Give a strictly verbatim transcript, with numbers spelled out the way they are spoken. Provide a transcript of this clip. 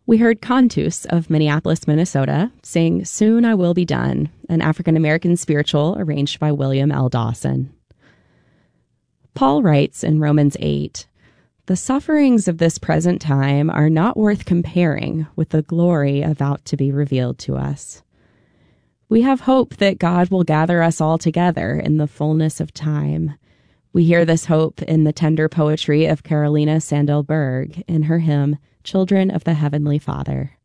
We heard Cantus of Minneapolis, Minnesota, sing Soon I Will Be Done, an African-American spiritual arranged by William L. Dawson. Paul writes in Romans eight, "The sufferings of this present time are not worth comparing with the glory about to be revealed to us. We have hope that God will gather us all together in the fullness of time." We hear this hope in the tender poetry of Carolina Sandel Berg in her hymn, Children of the Heavenly Father.